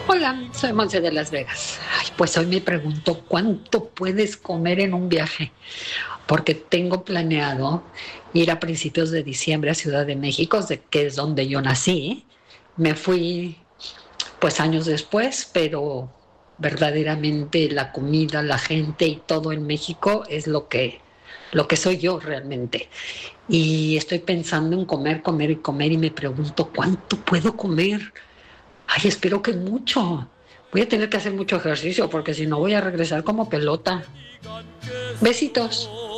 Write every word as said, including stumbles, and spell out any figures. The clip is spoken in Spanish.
Hola, soy Monse de Las Vegas. Ay, pues hoy me pregunto cuánto puedes comer en un viaje, porque tengo planeado ir a principios de diciembre a Ciudad de México, de- que es donde yo nací. Me fui pues años después, pero verdaderamente la comida, la gente y todo en México es lo que lo que soy yo realmente. Y estoy pensando en comer, comer y comer y me pregunto cuánto puedo comer. Ay, espero que mucho. Voy a tener que hacer mucho ejercicio porque si no voy a regresar como pelota. Besitos.